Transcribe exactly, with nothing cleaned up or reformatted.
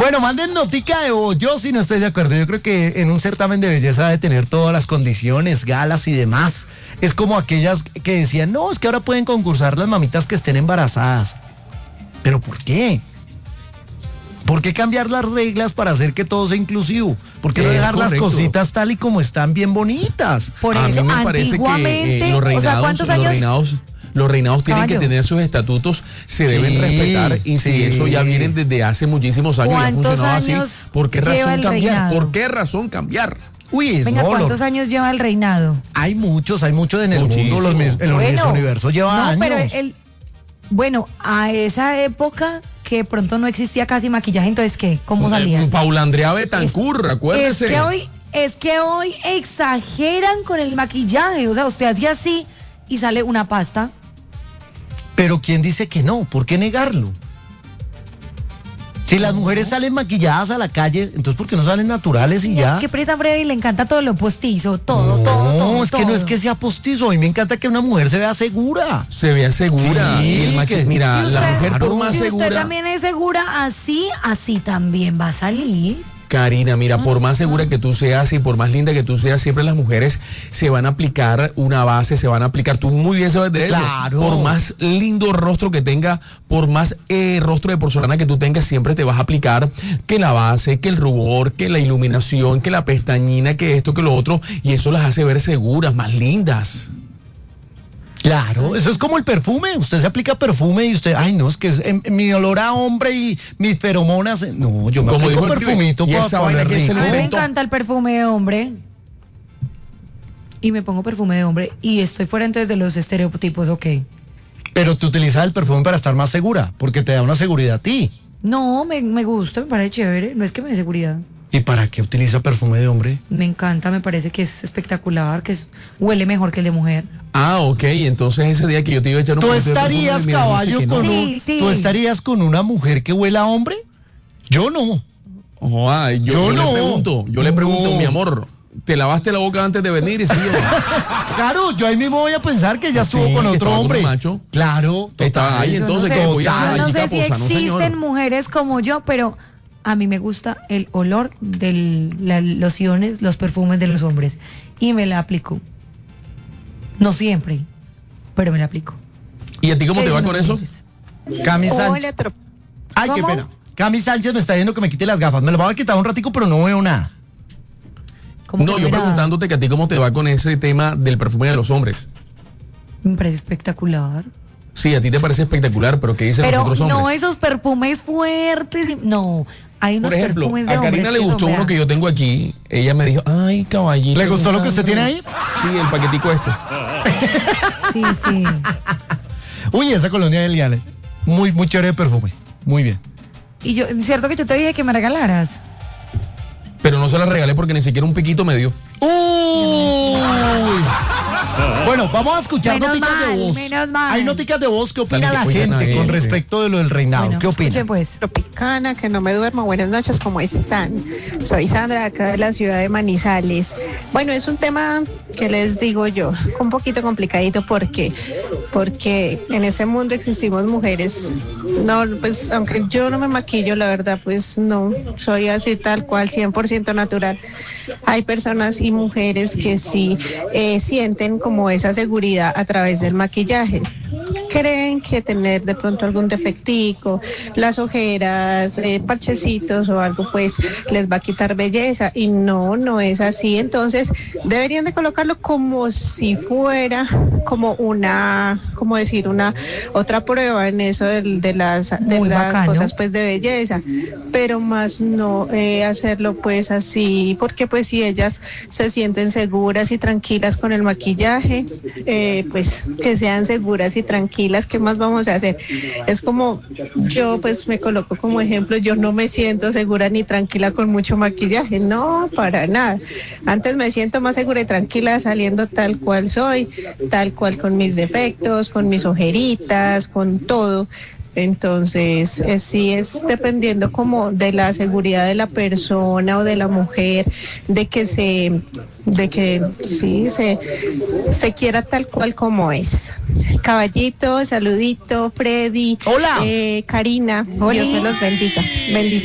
Bueno, manden notica de voz. Yo sí no estoy de acuerdo. Yo creo que en un certamen de belleza debe tener todas las condiciones, galas y demás. Es como aquellas que decían, no, es que ahora pueden concursar las mamitas que estén embarazadas. ¿Pero por qué? ¿Por qué cambiar las reglas para hacer que todo sea inclusivo? ¿Por qué no dejar las cositas tal y como están bien bonitas? Por A eso, mí me parece que eh, los reinados, o sea, ¿cuántos años? los reinados, los reinados tienen Caballo. que tener sus estatutos, se Sí, deben respetar, y si sí. eso ya viene desde hace muchísimos años y ha ¿Cuántos funcionado así, años ¿por qué lleva razón el cambiar? reinado? ¿Por qué razón cambiar? Uy, Venga, no, ¿cuántos lo- años lleva el reinado? hay muchos, hay muchos en el Muchísimo. mundo. Los, mis- el Bueno, Miss Universo lleva no, años. pero el, bueno, a esa época que pronto no existía casi maquillaje, entonces ¿qué? ¿Cómo salía? Eh, Paula Andrea Betancourt, Es acuérdese. que hoy, es que hoy exageran con el maquillaje, o sea, usted hacía así y sale una pasta. Pero ¿quién dice que no? ¿Por qué negarlo? Si las mujeres salen maquilladas a la calle, entonces ¿por qué no salen naturales y ya? Que presa Freddy le encanta todo lo postizo, todo, no, todo, todo. es que todo. no es que sea postizo. A mí me encanta que una mujer se vea segura. Se vea segura. Sí, y el maqui- que- Mira, Si la usted- mujer por más si segura. usted también es segura así, así también va a salir. Karina, mira, por más segura que tú seas y por más linda que tú seas, siempre las mujeres se van a aplicar una base, se van a aplicar, tú muy bien sabes de eso. Claro. Por más lindo rostro que tenga, por más eh, rostro de porcelana que tú tengas, siempre te vas a aplicar que la base, que el rubor, que la iluminación, que la pestañina, que esto, que lo otro, y eso las hace ver seguras, más lindas. Claro, eso es como el perfume. Usted se aplica perfume y usted, ay, no, es que es, en, en mi olor a hombre y mis feromonas. No, yo me Como aplico dijo el pibe, perfumito ¿y para esa vaina poner quién se rico. la A mí me inventó? encanta el perfume de hombre. Y me pongo perfume de hombre. Y estoy fuera entonces de los estereotipos, ok. Pero tú utilizas el perfume para estar más segura, porque te da una seguridad a ti. No, me, me gusta, me parece chévere. No es que me dé seguridad. ¿Y para qué utiliza perfume de hombre? Me encanta, me parece que es espectacular, que es, huele mejor que el de mujer. Ah, ok, entonces ese día que yo te iba a echar un ¿Tú poquito de perfume, estarías, mira, caballo, dijiste que con no. Sí, un, sí. ¿tú estarías con una mujer que huela a hombre? Yo no. Ojo, ay, yo, Yo yo no. le pregunto, yo le pregunto, No. mi amor, ¿te lavaste la boca antes de venir? Y sí, yo, Claro, yo ahí mismo voy a pensar que ya estuvo Sí, con que otro estaba con hombre. un macho. Claro, Está total. ahí, Yo entonces, no ¿qué? sé, Voy a yo no chica sé si posa, no, existen señor. mujeres como yo, pero a mí me gusta el olor de las lociones, los perfumes de los hombres. Y me la aplico. No siempre, pero me la aplico. ¿Y a ti cómo ¿Qué te va dicen con los eso? oyentes? Cami Sánchez. Hola, tro- Ay, qué ¿Cómo? pena. Cami Sánchez me está diciendo que me quite las gafas. Me las voy a quitar un ratico, pero no veo nada. ¿Cómo No, que yo no era? preguntándote que a ti cómo te va con ese tema del perfume de los hombres. Me parece espectacular. Sí, a ti te parece espectacular, pero ¿qué dicen los Pero otros hombres? no esos perfumes fuertes. y- No, hay unos Por ejemplo, perfumes de a Karina hombres le que gustó son, uno vea. que yo tengo aquí. Ella me dijo, ay, caballito. ¿Le gustó lo que usted tiene ahí? Sí, el paquetico este. Sí, sí. Uy, esa colonia de Liane. Muy, muy chévere de perfume. Muy bien. Y yo, cierto que yo te dije que me regalaras. Pero no se la regalé porque ni siquiera un piquito me dio. Uy. Bueno, vamos a escuchar Menos noticas mal, de voz. menos mal. Hay noticas de voz. ¿Qué opina Sale que la cuidan a gente con gente. respecto de lo del reinado? Bueno, ¿Qué opina? escuchen, pues. Tropicana, que no me duermo. Buenas noches, ¿cómo están? Soy Sandra, acá de la ciudad de Manizales. Bueno, es un tema que les digo yo, un poquito complicadito. ¿Por qué? Porque en ese mundo existimos mujeres. No, pues, aunque yo no me maquillo, la verdad, pues no, soy así tal cual, cien por ciento natural. Hay personas y mujeres que sí eh, sienten como esa seguridad a través del maquillaje. Creen que tener de pronto algún defectico, las ojeras, eh, parchecitos o algo, pues les va a quitar belleza, y no, no es así. Entonces deberían de colocarlo como si fuera como una, como decir, una otra prueba en eso de, de las, de Muy las bacano. cosas pues de belleza, pero más no eh, hacerlo pues así, porque pues si ellas se sienten seguras y tranquilas con el maquillaje, eh, pues que sean seguras y tranquilas. ¿Qué más vamos a hacer? Es como yo pues me coloco como ejemplo, yo no me siento segura ni tranquila con mucho maquillaje, no, para nada. Antes me siento más segura y tranquila saliendo tal cual soy, tal cual con mis defectos, con mis ojeritas, con todo. Entonces, eh, sí es dependiendo como de la seguridad de la persona o de la mujer, de que se, de que sí se, se quiera tal cual como es. Caballito, saludito, Freddy, Hola. eh, Karina, Hola. Dios me los bendiga. Bendiciones.